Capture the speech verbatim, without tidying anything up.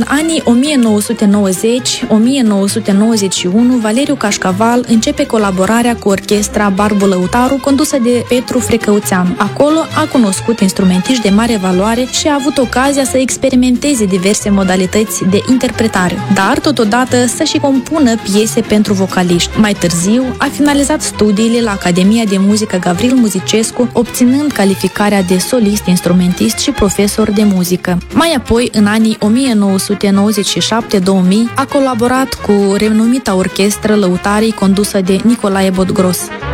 anii o mie nouă sute nouăzeci - o mie nouă sute nouăzeci și unu, Valeriu Cașcaval începe colaborarea cu orchestra Barbu Lăutaru, condusă de Petru Frecăuțeanu. Acolo a cunoscut instrumentiști de mare valoare și a avut ocazia să experimenteze diverse modalități de interpretare, dar totodată să și compună piese pentru vocaliști. Mai târziu a finalizat studiile la Academia de Muzică Gavril Muzicescu, obținând calificarea de solist, instrumentist și profesor de muzică. Mai apoi, în anii o mie nouă sute nouăzeci și șapte - două mii, a colaborat cu renumita orchestră Lăutarii, condusă de Nicolae Bodgros.